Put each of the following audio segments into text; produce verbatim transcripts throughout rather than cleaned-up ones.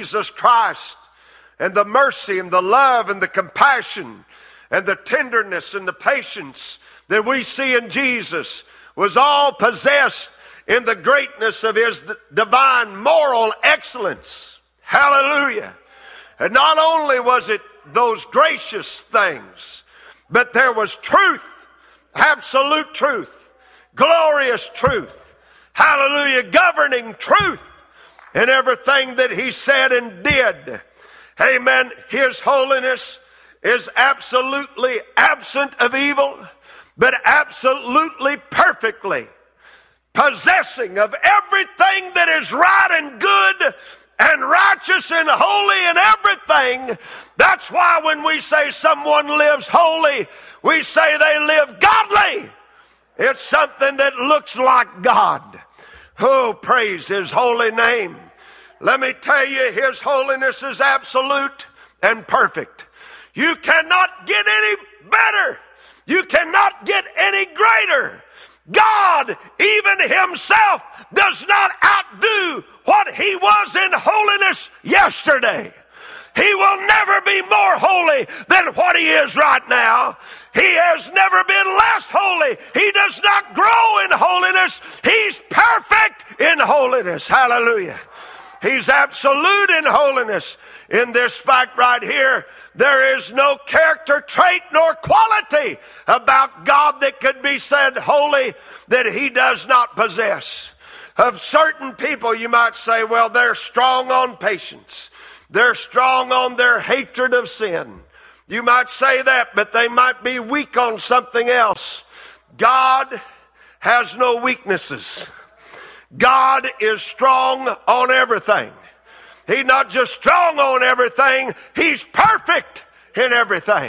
Jesus Christ and the mercy and the love and the compassion and the tenderness and the patience that we see in Jesus was all possessed in the greatness of his divine moral excellence. Hallelujah. And not only was it those gracious things, but there was truth, absolute truth, glorious truth, hallelujah, governing truth in everything that he said and did. Amen. His holiness is absolutely absent of evil, but absolutely perfectly possessing of everything that is right and good and righteous and holy and everything. That's why when we say someone lives holy, we say they live godly. It's something that looks like God. Oh, praise his holy name. Let me tell you, his holiness is absolute and perfect. You cannot get any better. You cannot get any greater. God, even himself, does not outdo what he was in holiness yesterday. He will never be more holy than what he is right now. He has never been less holy. He does not grow in holiness. He's perfect in holiness. Hallelujah. He's absolute in holiness. In this fact right here, there is no character trait nor quality about God that could be said holy that he does not possess. Of certain people, you might say, well, they're strong on patience. They're strong on their hatred of sin. You might say that, but they might be weak on something else. God has no weaknesses. God is strong on everything. He's not just strong on everything, he's perfect in everything.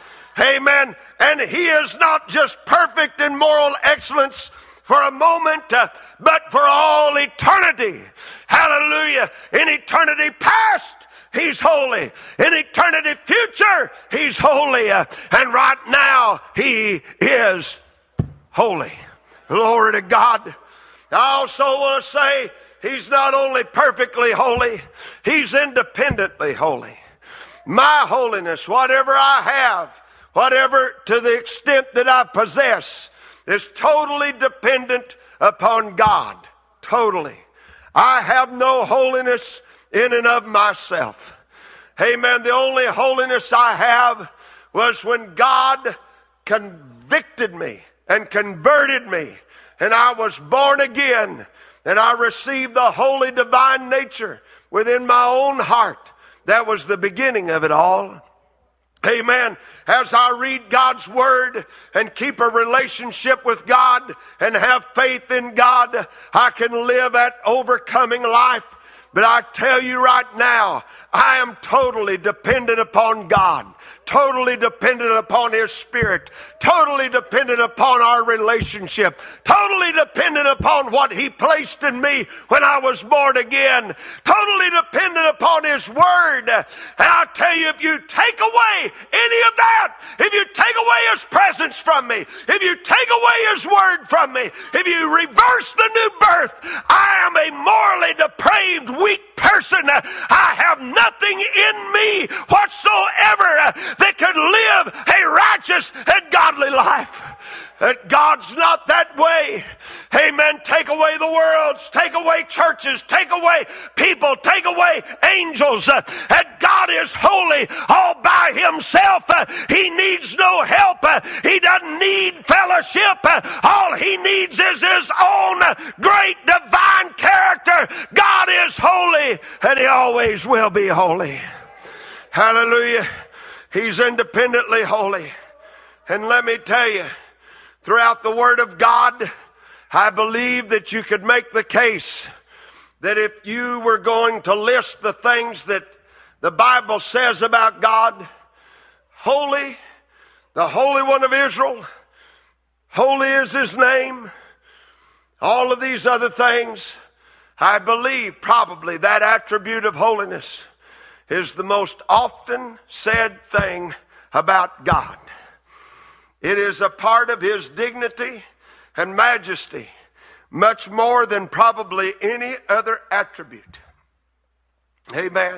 Amen. And he is not just perfect in moral excellence for a moment, uh, but for all eternity. Hallelujah. In eternity past, he's holy. In eternity future, he's holy. Uh, and right now, he is holy. Glory to God. I also want to say, he's not only perfectly holy, he's independently holy. My holiness, whatever I have, whatever to the extent that I possess, is totally dependent upon God. Totally. I have no holiness in and of myself. Amen. The only holiness I have was when God convicted me and converted me, and I was born again, and I received the holy divine nature within my own heart. That was the beginning of it all. Amen. As I read God's word and keep a relationship with God and have faith in God, I can live that overcoming life. But I tell you right now, I am totally dependent upon God, totally dependent upon his Spirit, totally dependent upon our relationship, totally dependent upon what he placed in me when I was born again, totally dependent upon his word. And I tell you, if you take away any of that, if you take away his presence from me, if you take away his word from me, if you reverse the new birth, I am a morally depraved, weak person. I have nothing in me whatsoever that could live a righteous and godly life. That God's not that way. Amen. Take away the worlds, take away churches, take away people, take away angels. And God is holy all by himself. He needs no help. He doesn't need fellowship. All he needs is his own great divine character. God is holy, and he always will be holy. Hallelujah. He's independently holy. And let me tell you, throughout the Word of God, I believe that you could make the case that if you were going to list the things that the Bible says about God, holy, the Holy One of Israel, holy is his name, all of these other things, I believe probably that attribute of holiness is the most often said thing about God. It is a part of his dignity and majesty, much more than probably any other attribute. Amen.